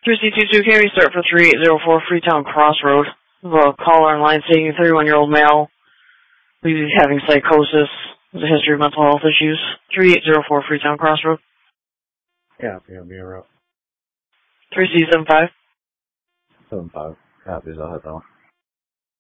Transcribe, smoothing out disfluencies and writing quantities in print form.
3C22, can we start for 3804 Freetown Crossroad? We have a caller on line saying a 31-year-old male who's having psychosis. There's a history of mental health issues. 3804 Freetown Crossroad. Copy, I'll be around. 3C75. 75. Copy, I'll head down.